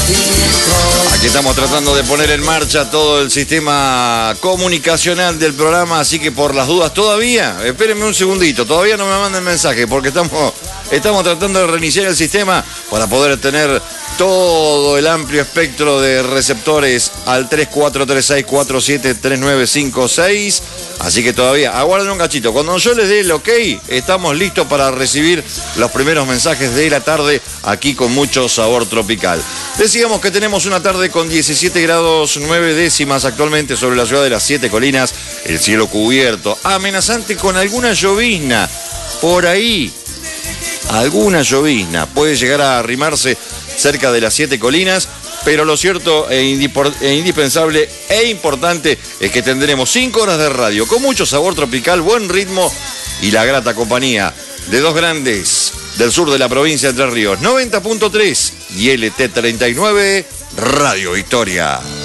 Aquí estamos tratando de poner en marcha todo el sistema comunicacional del programa, así que por las dudas todavía, espérenme un segundito, todavía no me manden mensaje porque estamos tratando de reiniciar el sistema para poder tener todo el amplio espectro de receptores al 3436473956. Así que todavía, aguarden un cachito. Cuando yo les dé el ok, estamos listos para recibir los primeros mensajes de la tarde aquí con mucho sabor tropical. Decíamos que tenemos una tarde con 17 grados 9 décimas actualmente sobre la ciudad de las 7 Colinas. El cielo cubierto, amenazante con alguna llovizna por ahí. Alguna llovizna puede llegar a arrimarse cerca de las 7 Colinas, pero lo cierto e indispensable e importante es que tendremos 5 horas de radio con mucho sabor tropical, buen ritmo y la grata compañía de dos grandes del sur de la provincia de Entre Ríos, 90.3 y LT39 Radio Victoria.